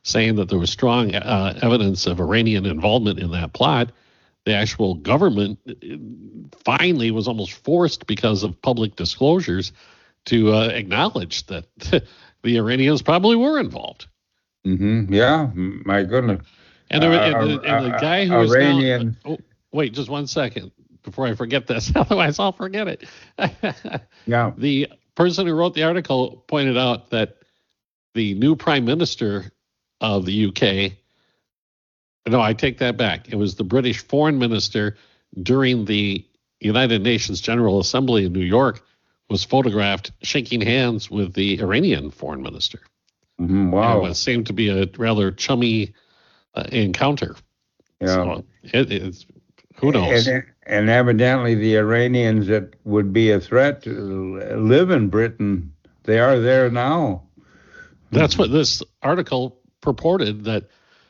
saying that there was strong evidence of Iranian involvement in that plot. The actual government finally was almost forced because of public disclosures to acknowledge that the Iranians probably were involved. Mm-hmm. Yeah, my goodness. And the guy who is Iranian. now... wait, just 1 second before I forget this. Otherwise, I'll forget it. Yeah. The person who wrote the article pointed out that the new prime minister of the UK... No, I take that back. It was the British foreign minister during the United Nations General Assembly in New York was photographed shaking hands with the Iranian foreign minister. Mm-hmm. Wow. It seemed to be a rather chummy encounter. Yeah. So it's who knows? And evidently the Iranians that would be a threat live in Britain. They are there now. That's what this article purported, that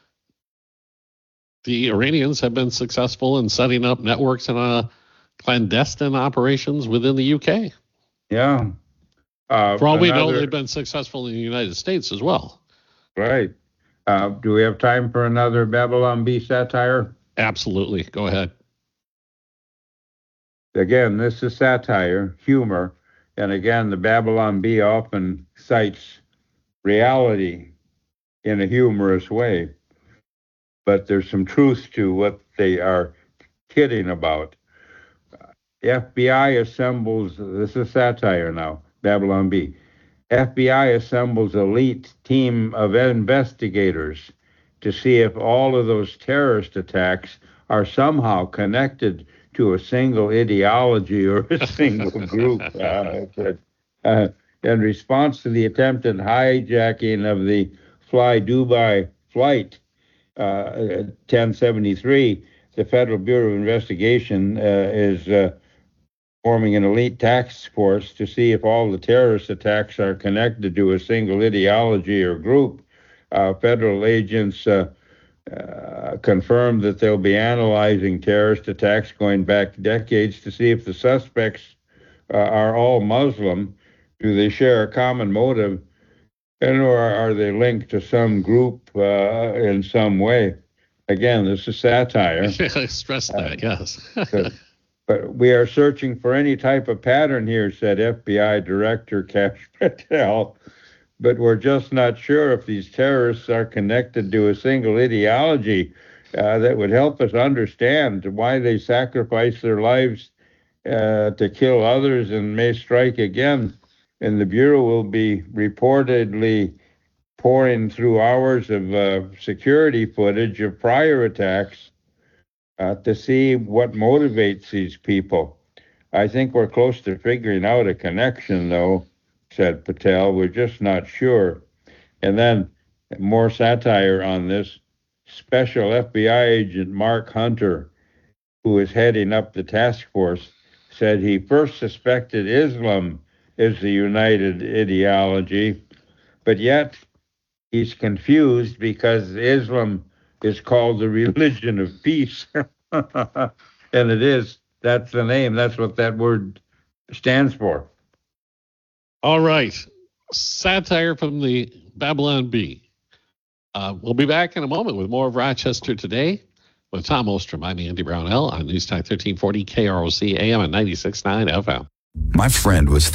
the Iranians have been successful in setting up networks and clandestine operations within the UK. Yeah. For all we know, they've been successful in the United States as well. Right. Do we have time for another Babylon Bee satire? Absolutely. Go ahead. Again, this is satire, humor. And again, the Babylon Bee often cites reality in a humorous way. But there's some truth to what they are kidding about. The FBI assembles, this is satire now, Babylon Bee. FBI assembles elite team of investigators to see if all of those terrorist attacks are somehow connected to a single ideology or a single group. In response to the attempted hijacking of the Fly Dubai flight 1073, the Federal Bureau of Investigation is forming an elite task force to see if all the terrorist attacks are connected to a single ideology or group. Federal agents confirmed that they'll be analyzing terrorist attacks going back decades to see if the suspects are all Muslim. Do they share a common motive? And or are they linked to some group in some way? Again, this is satire. I stress that, yes. But we are searching for any type of pattern here, said FBI Director Kash Patel. But we're just not sure if these terrorists are connected to a single ideology that would help us understand why they sacrifice their lives to kill others and may strike again. And the Bureau will be reportedly pouring through hours of security footage of prior attacks to see what motivates these people. I think we're close to figuring out a connection, though, said Patel. We're just not sure. And then more satire on this. Special FBI agent Mark Hunter, who is heading up the task force, said he first suspected Islam is the united ideology, but yet he's confused because Islam is called the religion of peace. And it is. That's the name. That's what that word stands for. All right. Satire from the Babylon Bee. We'll be back in a moment with more of Rochester Today with Tom Ostrom. I'm Andy Brownell on News Talk 1340 KROC AM and 96.9 FM. My friend was